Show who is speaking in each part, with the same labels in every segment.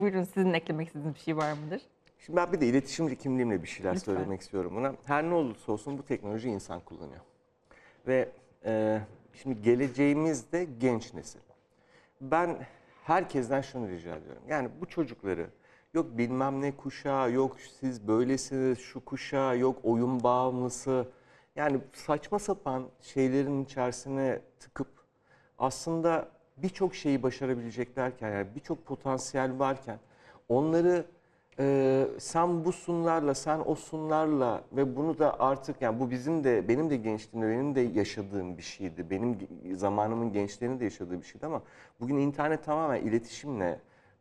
Speaker 1: Buyurun, sizin eklemek istediğiniz bir şey var mıdır?
Speaker 2: Şimdi ben bir de iletişimci kimliğimle bir şeyler
Speaker 1: Lütfen.
Speaker 2: söylemek istiyorum buna. Her ne olursa olsun bu teknoloji insan kullanıyor. Ve şimdi geleceğimiz de genç nesil. Ben herkesten şunu rica ediyorum. Yani bu çocukları yok bilmem ne kuşağı, yok siz böylesiniz, şu kuşağı, yok oyun bağımlısı. Yani saçma sapan şeylerin içerisine tıkıp aslında birçok şeyi başarabileceklerken, yani birçok potansiyel varken onları sen bu sunlarla, sen o sunlarla ve bunu da artık yani bu benim de gençliğimde benim de yaşadığım bir şeydi. Benim zamanımın gençlerinin de yaşadığı bir şeydi ama bugün internet tamamen iletişimle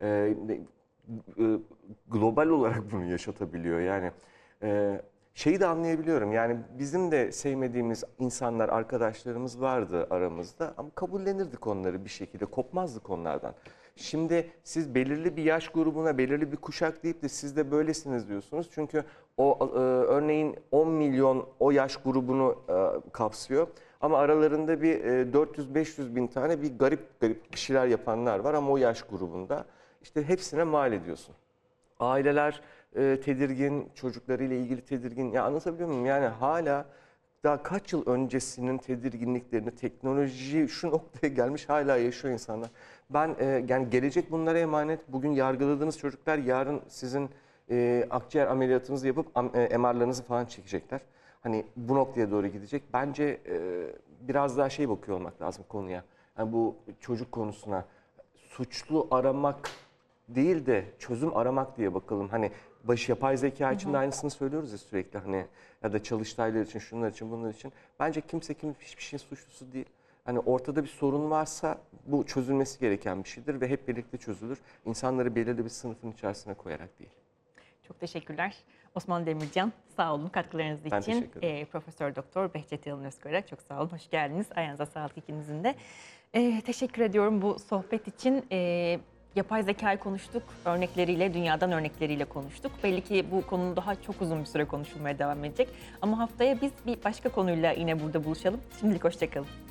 Speaker 2: global olarak bunu yaşatabiliyor. Yani şeyi de anlayabiliyorum. Yani bizim de sevmediğimiz insanlar, arkadaşlarımız vardı aramızda ama kabullenirdik onları bir şekilde, kopmazdık onlardan. Şimdi siz belirli bir yaş grubuna, belirli bir kuşak deyip de siz de böylesiniz diyorsunuz. Çünkü örneğin 10 milyon o yaş grubunu kapsıyor. Ama aralarında bir 400-500 bin tane bir garip garip bir şeyler yapanlar var ama o yaş grubunda. İşte hepsine mal ediyorsun. Aileler tedirgin, çocuklarıyla ilgili tedirgin. Ya anlatabiliyor muyum? Yani hala daha kaç yıl öncesinin tedirginliklerini, teknoloji şu noktaya gelmiş hala yaşıyor insanlar. Ben yani gelecek bunlara emanet. Bugün yargıladığınız çocuklar yarın sizin akciğer ameliyatınızı yapıp MR'larınızı falan çekecekler. Hani bu noktaya doğru gidecek. Bence biraz daha şey bakıyor olmak lazım konuya. Yani bu çocuk konusuna suçlu aramak değil de çözüm aramak diye bakalım. Hani yapay zeka için de aynısını söylüyoruz ya sürekli hani ya da çalıştaylar için, şunlar için, bunlar için. Bence kimse hiçbir şeyin suçlusu değil. Hani ortada bir sorun varsa bu çözülmesi gereken bir şeydir ve hep birlikte çözülür. İnsanları belirli bir sınıfın içerisine koyarak değil.
Speaker 1: Çok teşekkürler. Osman Demircan, sağ olun katkılarınız
Speaker 2: Ben
Speaker 1: için.
Speaker 2: teşekkür ederim.
Speaker 1: Profesör Doktor Behçet Yalın Özkorak, çok sağ olun. Hoş geldiniz. Ayağınıza sağlık ikinizin de. Teşekkür ediyorum bu sohbet için. Yapay zekayı konuştuk, örnekleriyle, dünyadan örnekleriyle konuştuk. Belli ki bu konu daha çok uzun bir süre konuşulmaya devam edecek. Ama haftaya biz bir başka konuyla yine burada buluşalım. Şimdilik hoşça kalın.